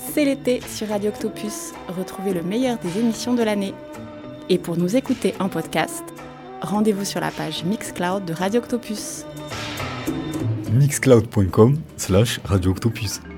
C'est l'été sur Radio Octopus. Retrouvez le meilleur des émissions de l'année. Et pour nous écouter en podcast, rendez-vous sur la page Mixcloud de Radio Octopus. mixcloud.com/Radio Octopus.